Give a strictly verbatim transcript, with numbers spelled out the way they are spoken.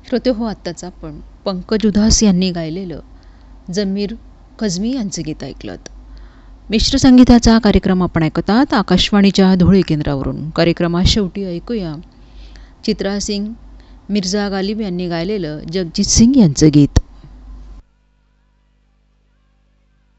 श्रोते हो, आत्ताच आपण पंकज उधास यांनी गायलेलं जमीर कझमी यांचं गीत ऐकलंत. मिश्र संगीताचा कार्यक्रम आपण ऐकतात आकाशवाणीच्या धुळे केंद्रावरून. कार्यक्रमात शेवटी ऐकूया चित्रा सिंग, मिर्झा गालिब यांनी गायलेलं जगजीत सिंग यांचं गीत.